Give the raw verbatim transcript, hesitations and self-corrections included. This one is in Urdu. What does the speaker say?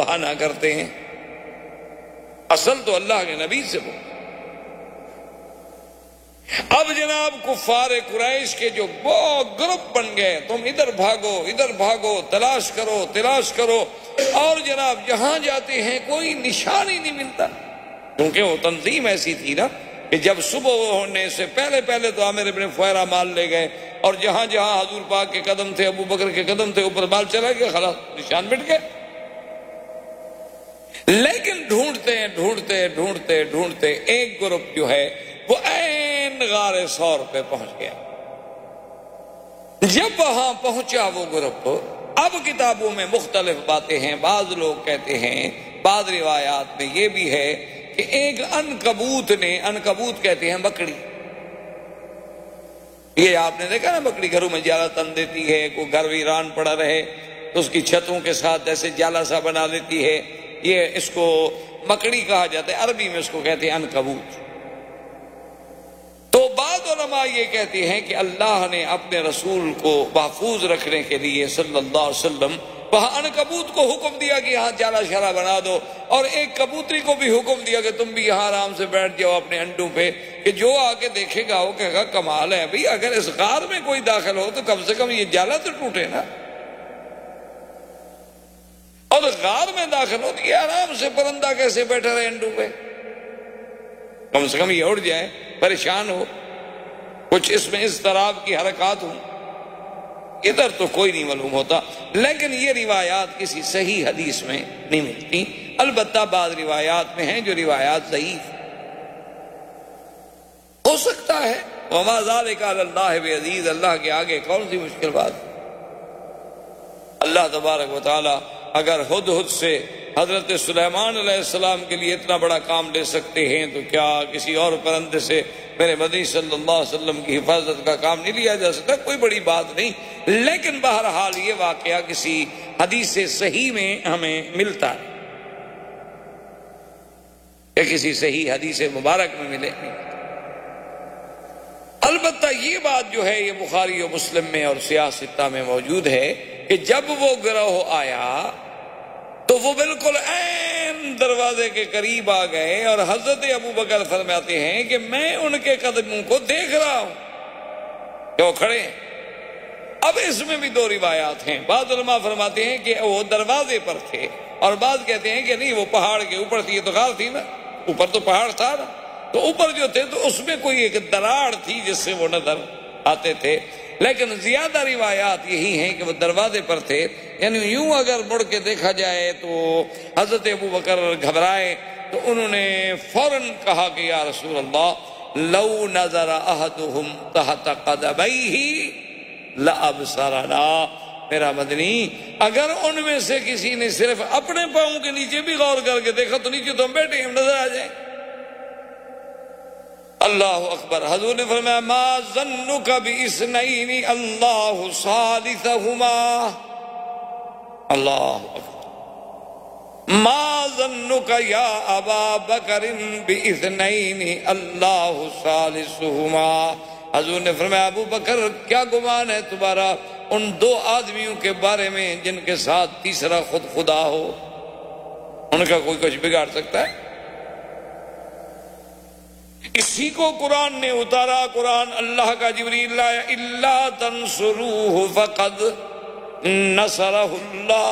بہانہ کرتے ہیں، اصل تو اللہ کے نبی سے وہ۔ اب جناب کفار قریش کے جو بہت گروپ بن گئے، تم ادھر بھاگو ادھر بھاگو، تلاش کرو تلاش کرو، اور جناب جہاں جاتے ہیں کوئی نشان ہی نہیں ملتا، کیونکہ وہ تنظیم ایسی تھی نا کہ جب صبح ہونے سے پہلے پہلے تو عامر ابن فہرہ مال لے گئے، اور جہاں جہاں حضور پاک کے قدم تھے، ابو بکر کے قدم تھے، اوپر مال چلا گیا، خلاص نشان مٹ گئے۔ لیکن ڈھونڈتے ڈھونڈتے ڈھونڈتے ڈھونڈتے ایک گروپ جو ہے وہ عین غار ثور پہ پہنچ گیا۔ جب وہاں پہنچا وہ گروپ، اب کتابوں میں مختلف باتیں ہیں، بعض لوگ کہتے ہیں، بعض روایات میں یہ بھی ہے کہ ایک عنکبوت نے، عنکبوت کہتے ہیں بکڑی، یہ آپ نے دیکھا نا بکڑی گھروں میں جالا تن دیتی ہے، کوئی گھر ویران پڑا رہے تو اس کی چھتوں کے ساتھ ایسے جالا سا بنا لیتی ہے، یہ اس کو مکڑی کہا جاتا ہے، عربی میں اس کو کہتے ہیں عنکبوت۔ تو بعض علماء یہ کہتے ہیں کہ اللہ نے اپنے رسول کو محفوظ رکھنے کے لیے صلی اللہ علیہ وسلم وہاں عنکبوت کو حکم دیا کہ یہاں جالا شالا بنا دو، اور ایک کبوتری کو بھی حکم دیا کہ تم بھی یہاں آرام سے بیٹھ جاؤ اپنے انڈوں پہ، کہ جو آ کے دیکھے گا وہ کہے گا کمال ہے بھئی، اگر اس غار میں کوئی داخل ہو تو کم سے کم یہ جالا تو ٹوٹے نا، اور غار میں داخل ہو تو یہ آرام سے پرندہ کیسے بیٹھا رہے انڈوں پہ، کم سے کم یہ اڑ جائے، پریشان ہو، کچھ اس میں اضطراب کی حرکات ہوں، ادھر تو کوئی نہیں معلوم ہوتا۔ لیکن یہ روایات کسی صحیح حدیث میں نہیں ملتی، البتہ بعض روایات میں ہیں جو روایات ضعیف ہو سکتا ہے، وما ذلک علی اللہ بعزیز، اللہ کے آگے کون سی مشکل بات۔ اللہ تبارک و تعالی اگر ہدہد سے حضرت سلیمان علیہ السلام کے لیے اتنا بڑا کام لے سکتے ہیں تو کیا کسی اور پرندے سے میرے مدنی صلی اللہ علیہ وسلم کی حفاظت کا کام نہیں لیا جا سکتا؟ کوئی بڑی بات نہیں، لیکن بہرحال یہ واقعہ کسی حدیث صحیح میں ہمیں ملتا ہے، یا کسی صحیح حدیث مبارک میں ملے۔ البتہ یہ بات جو ہے یہ بخاری و مسلم میں اور سیاہ ستہ میں موجود ہے کہ جب وہ گروہ آیا تو وہ بالکل عین دروازے کے قریب آ گئے، اور حضرت ابو بکر فرماتے ہیں کہ میں ان کے قدموں کو دیکھ رہا ہوں کہ وہ کھڑے ہیں۔ اب اس میں بھی دو روایات ہیں، بعض علماء فرماتے ہیں کہ وہ دروازے پر تھے، اور بعض کہتے ہیں کہ نہیں وہ پہاڑ کے اوپر تھی، یہ تو غار تھی نا، اوپر تو پہاڑ تھا نا، تو اوپر جو تھے تو اس میں کوئی ایک دراڑ تھی جس سے وہ نظر آتے تھے، لیکن زیادہ روایات یہی ہیں کہ وہ دروازے پر تھے۔ یعنی یوں اگر مڑ کے دیکھا جائے تو حضرت ابو بکر گھبرائے تو انہوں نے فوراً کہا کہ یا رسول اللہ لو نظر احدہم تحت قدمیہ لابصرنا، میرا مدنی اگر ان میں سے کسی نے صرف اپنے پاؤں کے نیچے بھی غور کر کے دیکھا تو نیچے تو ہم بیٹھے ہم نظر آ جائیں۔ اللہ اکبر۔ حضور نے فرمایا ما ظنک باثنین اللہ ثالثہما، اللہ اکبر، ما ظنک یا ابا بکر باثنین اللہ ثالثہما۔ حضور نے فرمایا ابو بکر کیا گمان ہے تمہارا ان دو آدمیوں کے بارے میں جن کے ساتھ تیسرا خود خدا ہو، ان کا کوئی کچھ بگاڑ سکتا ہے؟ اسی کو قرآن نے اتارا، قرآن اللہ کا جبریل لایا، الا تنصروہ فقد نصرہ اللہ